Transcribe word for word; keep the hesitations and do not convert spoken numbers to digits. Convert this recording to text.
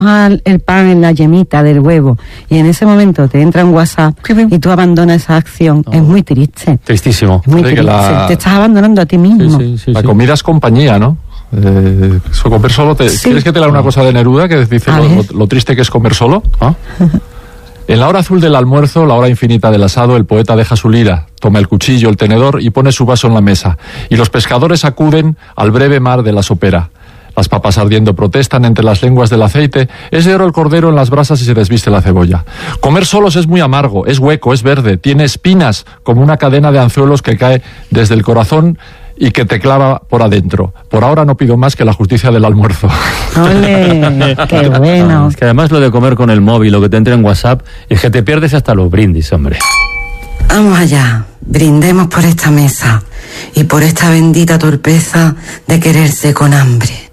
el pan en la yemita del huevo y en ese momento te entra un WhatsApp y tú abandonas esa acción, oh. es muy triste. Tristísimo. Es muy triste. La... Te estás abandonando a ti mismo. Sí, sí, sí, la sí. comida es compañía, ¿no? Eh, eso, comer solo. Te... Sí. ¿Quieres que te lea una cosa de Neruda que dice lo, lo, lo triste que es comer solo? ¿Ah? En la hora azul del almuerzo, la hora infinita del asado, el poeta deja su lira, toma el cuchillo, el tenedor y pone su vaso en la mesa. Y los pescadores acuden al breve mar de la sopera. Las papas ardiendo protestan entre las lenguas del aceite. Es de oro el cordero en las brasas y se desviste la cebolla. Comer solos es muy amargo, es hueco, es verde, tiene espinas como una cadena de anzuelos que cae desde el corazón y que te clava por adentro. Por ahora no pido más que la justicia del almuerzo. ¡Ole! ¡Qué bueno! Es que además lo de comer con el móvil, lo que te entra en WhatsApp, es que te pierdes hasta los brindis, hombre. Vamos allá, brindemos por esta mesa y por esta bendita torpeza de quererse con hambre.